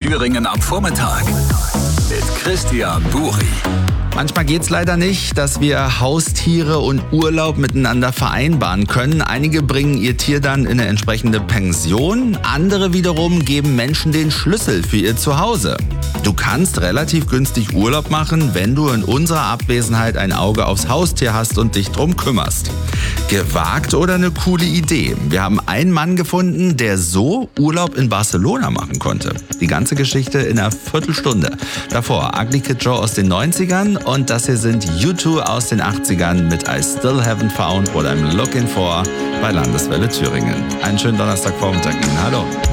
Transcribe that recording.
Thüringen am Vormittag mit Christian Buri. Manchmal geht's leider nicht, dass wir Haustiere und Urlaub miteinander vereinbaren können. Einige bringen ihr Tier dann in eine entsprechende Pension, andere wiederum geben Menschen den Schlüssel für ihr Zuhause. Du kannst relativ günstig Urlaub machen, wenn du in unserer Abwesenheit ein Auge aufs Haustier hast und dich drum kümmerst. Gewagt oder eine coole Idee? Wir haben einen Mann gefunden, der so Urlaub in Barcelona machen konnte. Die ganze Geschichte in einer Viertelstunde. Davor Ugly Kid Joe aus den 90ern und das hier sind U2 aus den 80ern mit I Still Haven't Found What I'm Looking For bei Landeswelle Thüringen. Einen schönen Donnerstagvormittag Ihnen. Hallo.